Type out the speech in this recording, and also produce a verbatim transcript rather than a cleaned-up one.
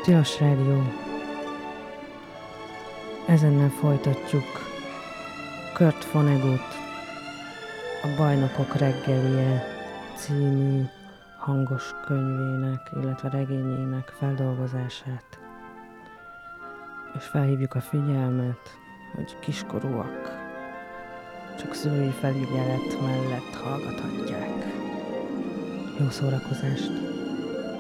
Tilos Rádió. Ezennel folytatjuk Kurt Vonnegut a Bajnokok reggelie című hangos könyvének, illetve regényének feldolgozását. És felhívjuk a figyelmet, hogy kiskorúak csak szülői felügyelet mellett hallgathatják. Jó szórakozást!